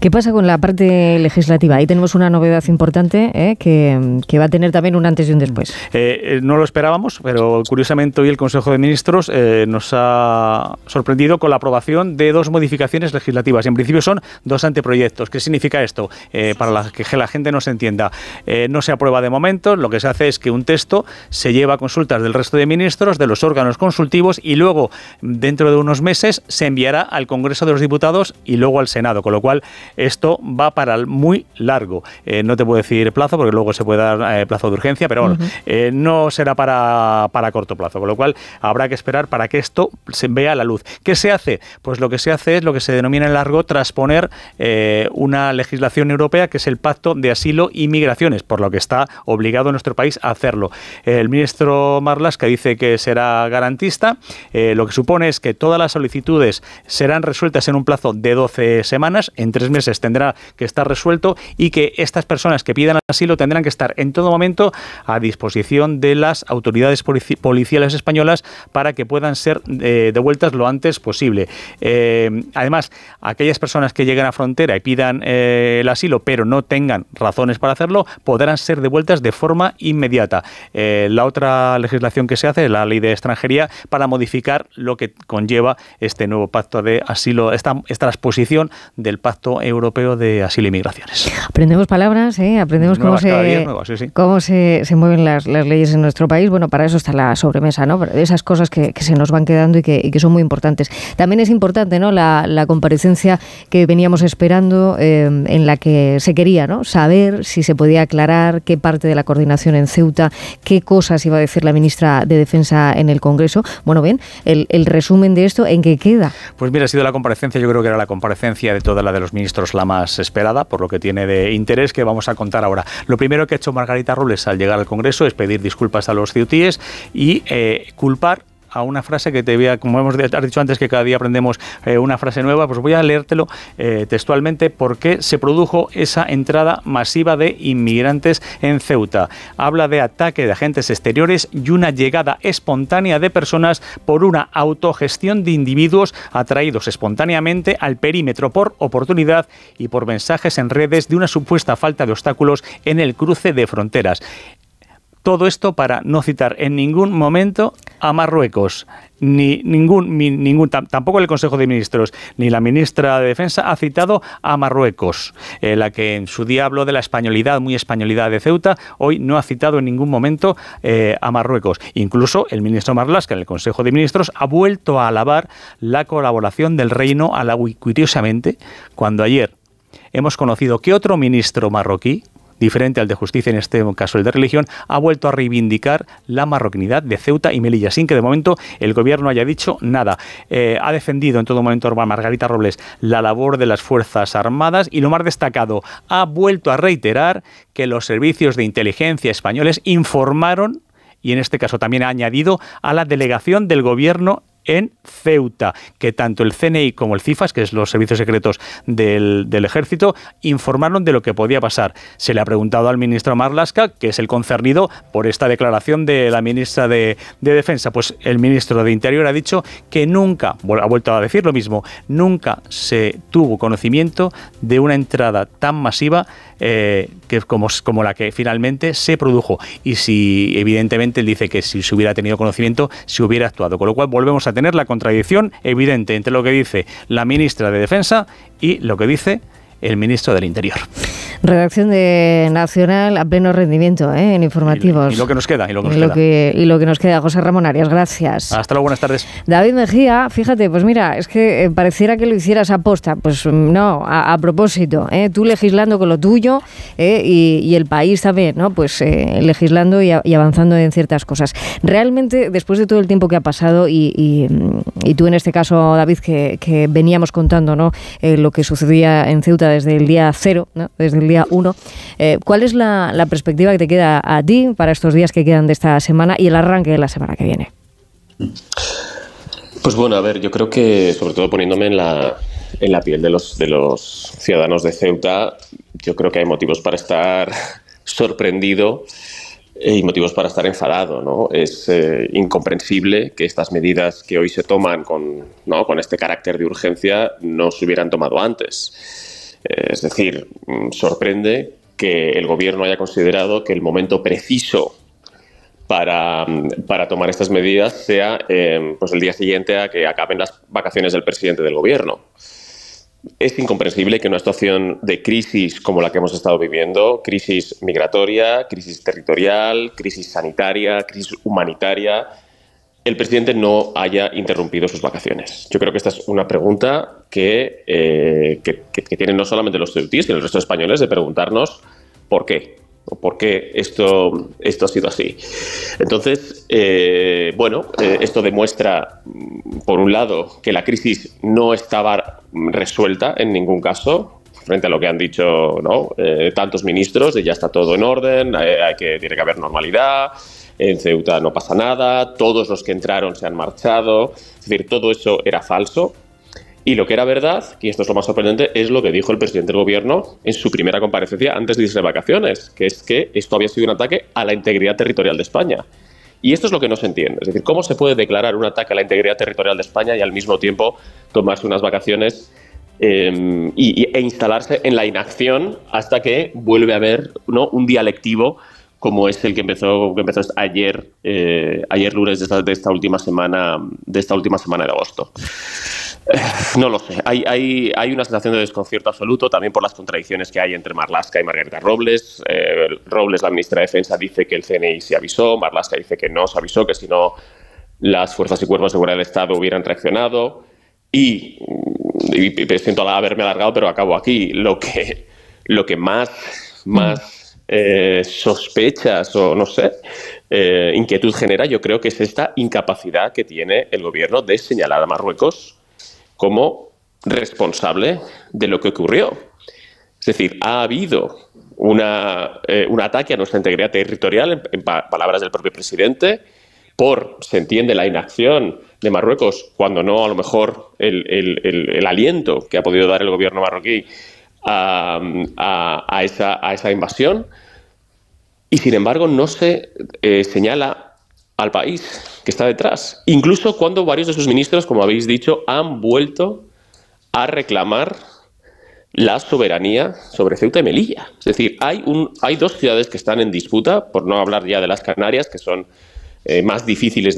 ¿Qué pasa con la parte legislativa? Ahí tenemos una novedad importante que va a tener también un antes y un después. No lo esperábamos, pero curiosamente hoy el Consejo de Ministros nos ha sorprendido con la aprobación de 2 modificaciones legislativas. En principio son 2 anteproyectos. ¿Qué significa esto? Para que la gente no se entienda. No se aprueba de momento, lo que se hace es que un texto se lleva a consultas del resto de ministros, de los órganos consultivos, y luego, dentro de unos meses, se enviará al Congreso de los Diputados y luego al Senado, con lo cual esto va para muy largo. No te puedo decir plazo, porque luego se puede dar plazo de urgencia, pero bueno, no será para corto plazo, con lo cual habrá que esperar para que esto se vea la luz. ¿Qué se hace? Pues lo que se hace es lo que se denomina en largo transponer una legislación europea, que es el Pacto de Asilo y Migraciones, por lo que está obligado nuestro país a hacerlo. El ministro Marlaska dice que será garantista, lo que supone es que todas las solicitudes serán resueltas en un plazo de 12 semanas, en 3 meses tendrá que estar resuelto, y que estas personas que pidan asilo tendrán que estar en todo momento a disposición de las autoridades policiales españolas para que puedan ser devueltas lo antes posible. Además, aquellas personas que lleguen a frontera y pidan el asilo pero no tengan razones para hacerlo, podrán ser devueltas de forma inmediata. La otra legislación que se hace es la Ley de Extranjería, para modificar lo que conlleva este nuevo pacto de asilo, esta transposición del Pacto Europeo de Asilo y Migraciones. Aprendemos palabras, aprendemos cómo se mueven las leyes en nuestro país. Bueno, para eso está la sobremesa, ¿no? Esas cosas que se nos van quedando y que son muy importantes. También es importante, ¿no?, la comparecencia que veníamos esperando, en la que se quería, ¿no?, saber si se podía aclarar qué parte de la coordinación en Ceuta, qué cosas iba a decir la ministra de Defensa en el Congreso. Bueno, bien, el resumen de esto, ¿en qué queda? Pues mira, ha sido la comparecencia, yo creo que era la comparecencia de toda la de los ministros la más esperada, por lo que tiene de interés, que vamos a contar ahora. Lo primero que ha hecho Margarita Robles al llegar al Congreso es pedir disculpas a los ceutíes y culpar a una frase que te voy a, como has dicho antes, que cada día aprendemos una frase nueva, pues voy a leértelo textualmente, por qué se produjo esa entrada masiva de inmigrantes en Ceuta. Habla de ataque de agentes exteriores y una llegada espontánea de personas por una autogestión de individuos atraídos espontáneamente al perímetro por oportunidad y por mensajes en redes de una supuesta falta de obstáculos en el cruce de fronteras. Todo esto para no citar en ningún momento a Marruecos, tampoco el Consejo de Ministros, ni la ministra de Defensa ha citado a Marruecos, la que en su día habló de la españolidad, muy españolidad de Ceuta, hoy no ha citado en ningún momento a Marruecos. Incluso el ministro Marlaska en el Consejo de Ministros ha vuelto a alabar la colaboración del reino alawi, curiosamente, cuando ayer hemos conocido que otro ministro marroquí, diferente al de Justicia, en este caso el de Religión, ha vuelto a reivindicar la marroquinidad de Ceuta y Melilla, sin que de momento el gobierno haya dicho nada. Ha defendido en todo momento Margarita Robles la labor de las Fuerzas Armadas y, lo más destacado, ha vuelto a reiterar que los servicios de inteligencia españoles informaron, y en este caso también ha añadido, a la delegación del gobierno en Ceuta, que tanto el CNI como el CIFAS, que es los servicios secretos del Ejército, informaron de lo que podía pasar. Se le ha preguntado al ministro Marlaska, que es el concernido por esta declaración de la ministra de Defensa. Pues el ministro de Interior ha dicho que nunca, ha vuelto a decir lo mismo, nunca se tuvo conocimiento de una entrada tan masiva que como la que finalmente se produjo. Y si, evidentemente, él dice que si se hubiera tenido conocimiento, se hubiera actuado. Con lo cual volvemos a tener la contradicción evidente entre lo que dice la ministra de Defensa y lo que dice el ministro del Interior. Redacción de Nacional a pleno rendimiento, en informativos. Y lo que nos queda. Y lo que nos queda. José Ramón Arias, gracias. Hasta luego, buenas tardes. David Mejía, fíjate, pues mira, es que pareciera que lo hicieras a posta. Pues no, a propósito. Tú legislando con lo tuyo y el país también, ¿no? Pues legislando y avanzando en ciertas cosas. Realmente, después de todo el tiempo que ha pasado y tú en este caso, David, que veníamos contando, ¿no? Lo que sucedía en Ceuta desde el día 0, ¿no? Desde el día 1. ¿Cuál es la perspectiva que te queda a ti para estos días que quedan de esta semana y el arranque de la semana que viene? Pues bueno, a ver, yo creo que, sobre todo poniéndome en la piel de los ciudadanos de Ceuta, yo creo que hay motivos para estar sorprendido y motivos para estar enfadado, ¿no? Es incomprensible que estas medidas que hoy se toman con este carácter de urgencia no se hubieran tomado antes. Es decir, sorprende que el Gobierno haya considerado que el momento preciso para tomar estas medidas sea pues el día siguiente a que acaben las vacaciones del presidente del Gobierno. Es incomprensible que en una situación de crisis como la que hemos estado viviendo, crisis migratoria, crisis territorial, crisis sanitaria, crisis humanitaria, el presidente no haya interrumpido sus vacaciones. Yo creo que esta es una pregunta que tienen no solamente los ceutíes, sino el resto de españoles, de preguntarnos por qué. ¿O por qué esto ha sido así? Entonces, esto demuestra, por un lado, que la crisis no estaba resuelta en ningún caso, frente a lo que han dicho, ¿no? Tantos ministros, de ya está todo en orden, tiene que haber normalidad, en Ceuta no pasa nada, todos los que entraron se han marchado, es decir, todo eso era falso. Y lo que era verdad, y esto es lo más sorprendente, es lo que dijo el presidente del Gobierno en su primera comparecencia antes de irse de vacaciones, que es que esto había sido un ataque a la integridad territorial de España. Y esto es lo que no se entiende. Es decir, ¿cómo se puede declarar un ataque a la integridad territorial de España y al mismo tiempo tomarse unas vacaciones e instalarse en la inacción hasta que vuelve a haber, ¿no?, un día lectivo como es el que empezó ayer lunes de esta última semana de agosto? No lo sé. Hay una sensación de desconcierto absoluto, también por las contradicciones que hay entre Marlaska y Margarita Robles. Robles, la ministra de Defensa, dice que el CNI se avisó, Marlaska dice que no se avisó, que si no las fuerzas y cuerpos de seguridad del Estado hubieran reaccionado. Y siento haberme alargado, pero acabo aquí. Lo que más sospechas o no sé, inquietud genera, yo creo que es esta incapacidad que tiene el Gobierno de señalar a Marruecos como responsable de lo que ocurrió. Es decir, ha habido un ataque a nuestra integridad territorial, en palabras del propio presidente, se entiende, la inacción de Marruecos, cuando no, a lo mejor, el aliento que ha podido dar el gobierno marroquí a esa invasión, y sin embargo no se señala al país que está detrás, incluso cuando varios de sus ministros, como habéis dicho, han vuelto a reclamar la soberanía sobre Ceuta y Melilla. Es decir, hay dos ciudades que están en disputa, por no hablar ya de las Canarias, que son más difíciles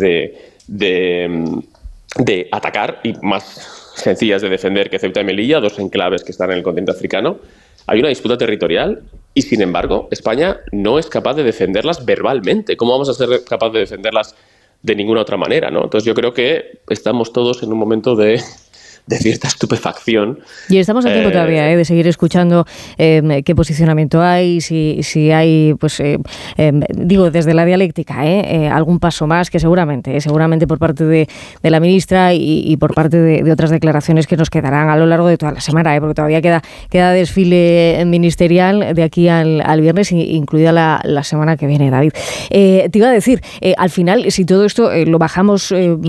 de atacar y más sencillas de defender que Ceuta y Melilla, dos enclaves que están en el continente africano. Hay una disputa territorial y, sin embargo, España no es capaz de defenderlas verbalmente. ¿Cómo vamos a ser capaces de defenderlas de ninguna otra manera, ¿no? Entonces yo creo que estamos todos en un momento de cierta estupefacción. Y estamos a tiempo todavía de seguir escuchando qué posicionamiento hay, si hay, pues digo, desde la dialéctica, algún paso más que seguramente por parte de la ministra y por parte de otras declaraciones que nos quedarán a lo largo de toda la semana, porque todavía queda desfile ministerial de aquí al viernes, incluida la semana que viene, David. Te iba a decir, al final, si todo esto lo bajamos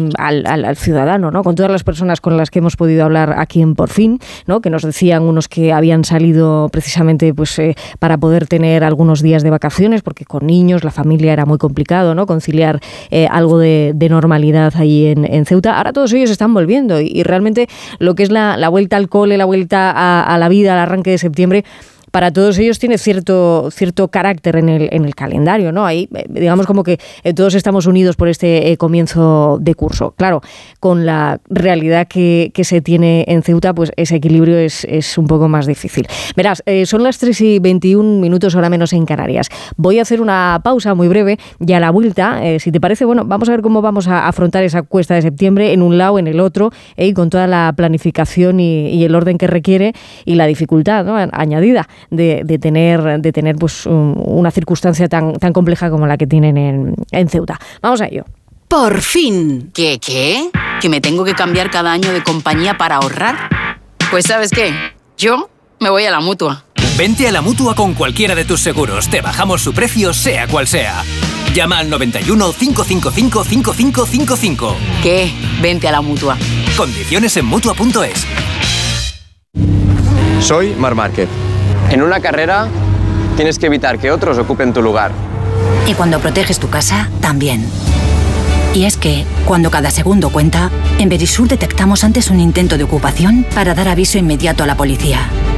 al ciudadano, ¿no?, con todas las personas con las que hemos podido hablar aquí en Por Fin, ¿no?, que nos decían unos que habían salido precisamente para poder tener algunos días de vacaciones, porque con niños, la familia, era muy complicado, ¿no?, conciliar algo de normalidad ahí en Ceuta. Ahora todos ellos están volviendo y realmente lo que es la vuelta al cole, la vuelta a la vida, al arranque de septiembre, para todos ellos tiene cierto carácter en el calendario, ¿no? Ahí, digamos, como que todos estamos unidos por este comienzo de curso. Claro, con la realidad que se tiene en Ceuta, pues ese equilibrio es un poco más difícil. Verás, son las 3:21, hora menos en Canarias. Voy a hacer una pausa muy breve y a la vuelta, si te parece, bueno, vamos a ver cómo vamos a afrontar esa cuesta de septiembre en un lado, en el otro, y con toda la planificación y el orden que requiere y la dificultad, ¿no?, añadida de tener pues una circunstancia tan compleja como la que tienen en Ceuta. Vamos a ello. ¡Por fin! ¿Qué? ¿Que me tengo que cambiar cada año de compañía para ahorrar? Pues ¿sabes qué? Yo me voy a la Mutua. Vente a la Mutua con cualquiera de tus seguros. Te bajamos su precio, sea cual sea. Llama al 91 555 5555. ¿Qué? Vente a la Mutua. Condiciones en Mutua.es. Soy Marc Márquez. En una carrera tienes que evitar que otros ocupen tu lugar. Y cuando proteges tu casa, también. Y es que, cuando cada segundo cuenta, en Verisur detectamos antes un intento de ocupación para dar aviso inmediato a la policía.